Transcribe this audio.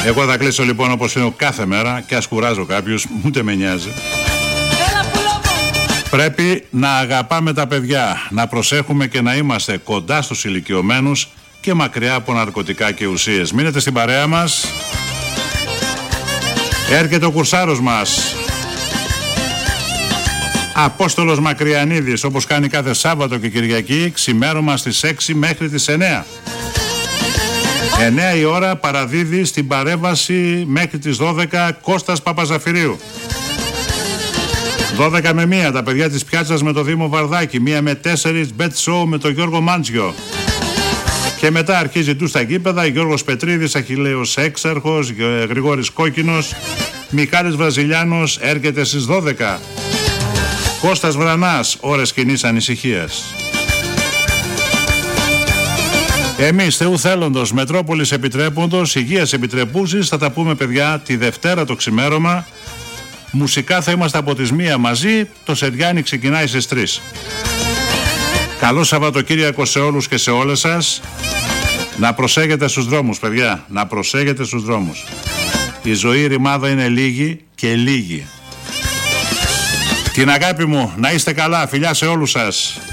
Εγώ θα κλείσω λοιπόν όπως είναι κάθε μέρα και ας κουράζω κάποιους, ούτε με νοιάζει. Πρέπει να αγαπάμε τα παιδιά, να προσέχουμε και να είμαστε κοντά στους ηλικιωμένους και μακριά από ναρκωτικά και ουσίες. Μείνετε στην παρέα μας. Έρχεται ο κουρσάρος μας, Απόστολος Μακριανίδης, όπως κάνει κάθε Σάββατο και Κυριακή, ξημέρωμα στις 6 μέχρι τις 9. 9 η ώρα παραδίδει στην παρέμβαση μέχρι τις 12 Κώστας Παπαζαφυρίου. 12 με 1 τα παιδιά της Πιάτσας με το Δήμο Βαρδάκη. 1 με 4 Bet Show με τον Γιώργο Μάντζιο. Και μετά αρχίζει του στα γήπεδα Γιώργος Πετρίδης, Αχιλλέος Έξαρχος, Γρηγόρης Κόκκινος, Μιχάλης Βραζιλιάνος έρχεται στις 12. Κώστας Βρανάς, ώρες κοινής ανησυχίας. Εμείς Θεού θέλοντος, Μετρόπολης επιτρέποντος, Υγείας επιτρεπούσης, θα τα πούμε παιδιά τη Δευτέρα το ξημέρωμα. Μουσικά θα είμαστε από τις 1 μαζί, το Σεριάνι ξεκινάει στις 3. Καλό Σαββατοκύριακο σε όλους και σε όλες σας. Να προσέχετε στους δρόμους παιδιά, να προσέχετε στους δρόμους. Η ζωή ρημάδα είναι λίγη και λίγη. Την αγάπη μου, να είστε καλά, φιλιά σε όλους σας.